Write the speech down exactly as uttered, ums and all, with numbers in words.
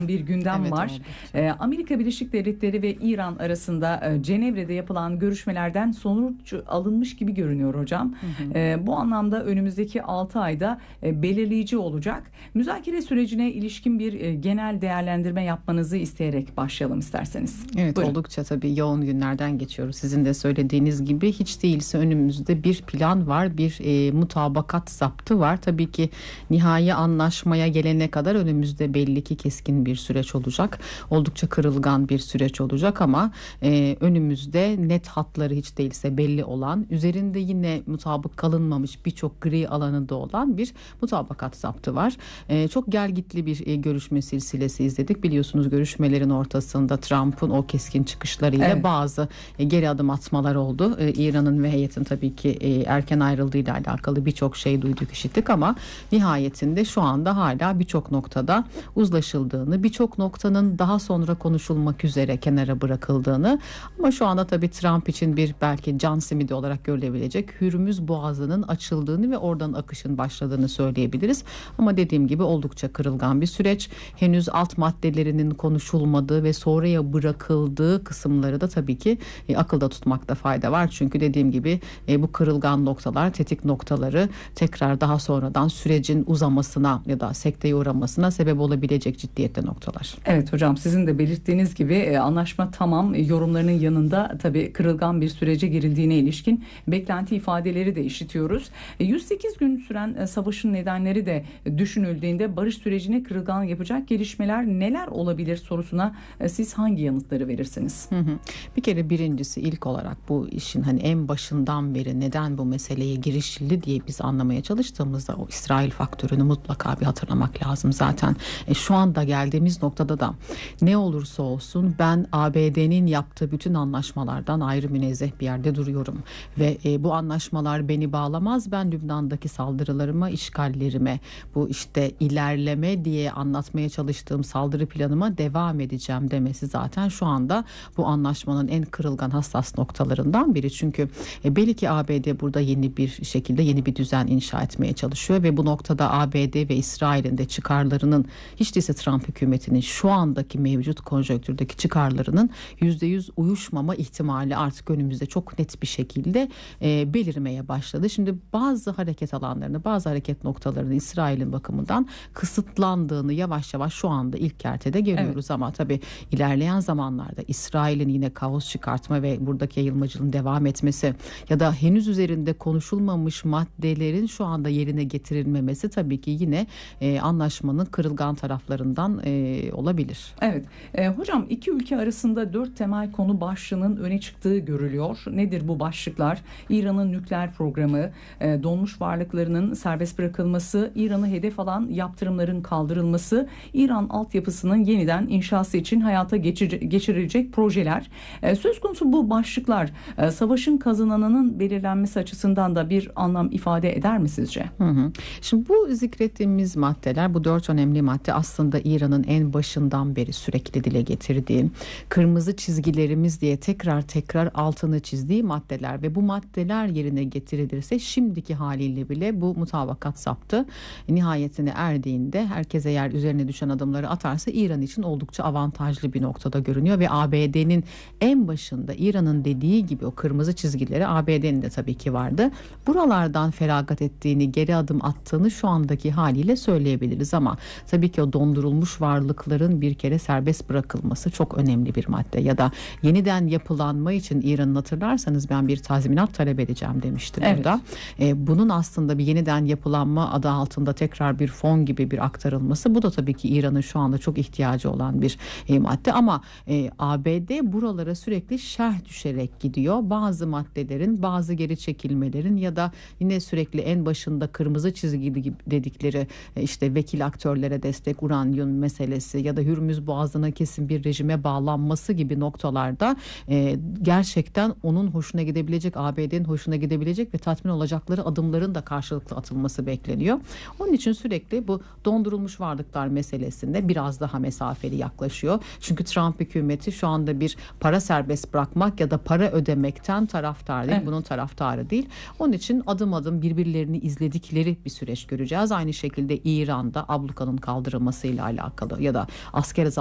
bir gündem Evet, var. oldukça. Ee, Amerika Birleşik Devletleri ve İran arasında e, Cenevre'de yapılan görüşmelerden sonuç alınmış gibi görünüyor hocam. Hı hı. Ee, bu anlamda önümüzdeki altı ayda e, belirleyici olacak. Müzakere sürecine ilişkin bir e, genel değerlendirme yapmanızı isteyerek başlayalım isterseniz. Evet, Buyurun. oldukça tabii yoğun günlerden geçiyoruz. Sizin de söylediğiniz gibi hiç değilse önümüzde bir plan var, bir e, mutabakat zaptı var. Tabii ki nihai anlaşmaya gelene kadar önümüzde belli ki keskin bir süreç olacak. Oldukça kırılgan bir süreç olacak ama e, önümüzde net hatları hiç değilse belli olan, üzerinde yine mutabık kalınmamış birçok gri alanında olan bir mutabakat zaptı var. E, çok gelgitli bir e, görüşme silsilesi izledik. Biliyorsunuz görüşmelerin ortasında Trump'ın o keskin çıkışlarıyla Evet. bazı e, geri adım atmalar oldu. E, İran'ın ve heyetin tabii ki e, erken ayrıldığıyla alakalı birçok şey duyduk, işittik ama nihayetinde şu anda hala birçok noktada uzlaşıldığını, birçok noktanın daha sonra konuşulmak üzere kenara bırakıldığını, ama şu anda tabii Trump için bir belki can simidi olarak görülebilecek Hürmüz Boğazı'nın açıldığını ve oradan akışın başladığını söyleyebiliriz. Ama dediğim gibi oldukça kırılgan bir süreç. Henüz alt maddelerinin konuşulmadığı ve sonraya bırakıldığı kısımları da tabii ki e, akılda tutmakta fayda var. Çünkü dediğim gibi e, bu kırılgan noktalar, tetik noktaları tekrar daha sonradan sürecin uzamasına ya da sekteye uğramasına sebep olabilecek ciddiyette noktalar. Evet hocam, sizin de belirttiğiniz gibi e, anlaşma tamam e, yorumlarının yanında tabii kırılgan bir sürece girildiğine ilişkin beklenti ifadeleri de işitiyoruz. E, yüz sekiz gün süren e, savaşın nedenleri de düşünüldüğünde barış sürecini kırılgan yapacak gelişmeler neler olabilir sorusuna e, siz hangi yanıtları verirsiniz? Hı hı. Bir kere birincisi, ilk olarak bu işin hani en başından beri neden bu meseleye girişildi diye biz anlamaya çalıştığımızda o İsrail faktörünü mutlaka bir hatırlamak lazım zaten. E, şu anda geldiğimiz noktada da ne olursa olsun ben A B D'nin yaptığı bütün anlaşmalardan ayrı münezzeh bir yerde duruyorum ve e, bu anlaşmalar beni bağlamaz. Ben Lübnan'daki saldırılarıma, işgallerime, bu işte ilerleme diye anlatmaya çalıştığım saldırı planıma devam edeceğim demesi zaten şu anda bu anlaşmanın en kırılgan, hassas noktalarından biri. Çünkü e, belki A B D burada yeni bir şekilde yeni bir düzen inşa etmeye çalışıyor ve bu noktada A B D ve İsrail'in de çıkarlarının, hiç değilse Trump hükümetinin şu andaki mevcut konjonktürdeki çıkarlarının yüzde yüz uyuşmama ihtimali artık önümüzde çok net bir şekilde e, belirmeye başladı. Şimdi bazı hareket alanlarını, bazı hareket noktalarını İsrail'in bakımından kısıtlandığını yavaş yavaş şu anda ilk kertede görüyoruz. Evet. Ama tabii ilerleyen zamanlarda İsrail'in yine kaos çıkartma ve buradaki yayılmacılığın devam etmesi ya da henüz üzerinde konuşulmamış maddelerin şu anda yerine getirilmemesi tabii ki yine e, anlaşmanın kırılgan taraflarından e, olabilir. Evet. E, hocam, iki ülke arasında dört temel konu başlığının öne çıktığı görülüyor. Nedir bu başlıklar? İran'ın nükleer programı, e, donmuş varlıklarının serbest bırakılması, İran'ı hedef alan yaptırımların kaldırılması, İran altyapısının yeniden inşası için hayata geçir, geçirilecek projeler. E, söz konusu bu başlıklar e, savaşın kazananının belirlenmesi açısından da bir anlam ifade eder mi sizce? Hı hı. Şimdi bu zikrettiğimiz maddeler, bu dört önemli madde aslında İran'ın en başından beri sürekli dile getirdiği, kırmızı çizgilerimiz diye tekrar tekrar altını çizdiği maddeler ve bu maddeler yerine getirilirse şimdiki haliyle bile bu mutabakat zaptı nihayetine erdiğinde, herkes eğer üzerine düşen adımları atarsa İran için oldukça avantajlı bir noktada görünüyor ve A B D'nin en başında İran'ın dediği gibi o kırmızı çizgileri A B D'nin de tabii ki vardı. Buralardan feragat ettiğini, geri adım attığını şu andaki haliyle söyleyebiliriz ama tabii ki o dondurulmuş varlıkların bir kere serbest bırakılması çok önemli bir madde. Ya da yeniden yapılanma için İran'ın, hatırlarsanız ben bir tazminat talep edeceğim demiştim. Evet. Burada. E, bunun aslında bir yeniden yapılanma adı altında tekrar bir fon gibi bir aktarılması, bu da tabii ki İran'ın şu anda çok ihtiyacı olan bir e, madde ama e, A B D buralara sürekli şerh düşerek gidiyor. Bazı maddelerin, bazı geri çekilmelerin ya da yine sürekli en başında kırmızı çizgi dedikleri e, işte vekil aktörlere destek, uranyum meselesi ya da Hürmüz Boğazı'na kesin bir rejime bağlanması gibi noktalarda e, gerçekten onun hoşuna gidebilecek, A B D'nin hoşuna gidebilecek ve tatmin olacakları adımların da karşılıklı atılması bekleniyor. Onun için sürekli bu dondurulmuş varlıklar meselesinde biraz daha mesafeli yaklaşıyor. Çünkü Trump hükümeti şu anda bir para serbest bırakmak ya da para ödemekten taraftar değil. Evet. Bunun taraftarı değil. Onun için adım adım birbirlerini izledikleri bir süreç göreceğiz. Aynı şekilde İran'da ablukanın kaldırılmasıyla alakalı. ya da asker